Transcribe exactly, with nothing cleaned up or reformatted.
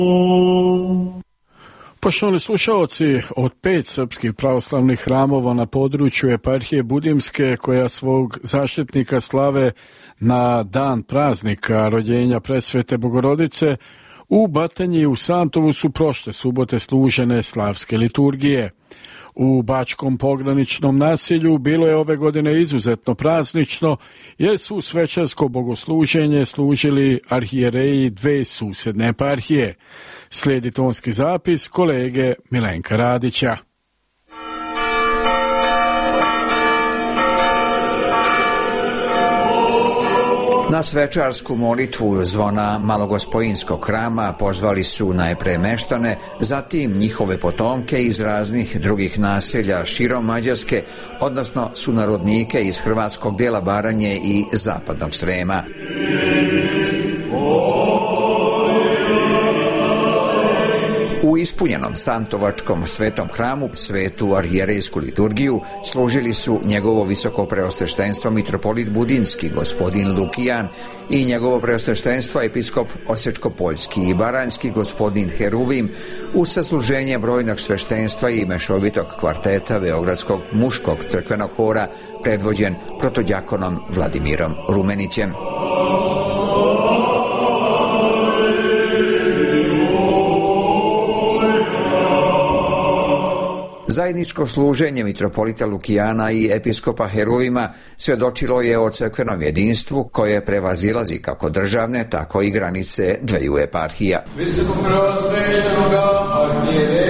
Poštovani slušalci, od pet srpskih pravoslavnih hramova na području eparhije Budimske, koja svog zaštitnika slave na dan praznika rođenja Presvete Bogorodice, u Batanji i u Santovu su prošle subote služene slavske liturgije. U bačkom pograničnom naselju bilo je ove godine izuzetno praznično, jer su u svečarsko bogosluženje služili arhijereji dve susedne eparhije. Slijedi tonski zapis kolege Milenka Radića. Na svečarsku molitvu zvona Malogospojinskog hrama pozvali su najpre meštane, zatim njihove potomke iz raznih drugih naselja širom Mađarske, odnosno sunarodnike iz hrvatskog dela Baranje i zapadnog Srema. U ispunjenom Stantovačkom svetom hramu svetu arhijerejsku liturgiju služili su njegovo visoko preosveštenstvo mitropolit Budinski gospodin Lukijan i njegovo preosveštenstvo episkop Osečko-Poljski i Baranjski gospodin Heruvim, uz sasluženje brojnog sveštenstva i mešovitog kvarteta Beogradskog muškog crkvenog hora predvođen protodjakonom Vladimirom Rumenićem. Zajedničko služenje mitropolita Lukijana i episkopa Heruvima svjedočilo je o crkvenom jedinstvu koje prevazilazi kako državne, tako i granice dveju eparhija. Visoko preosveštenoga arhijere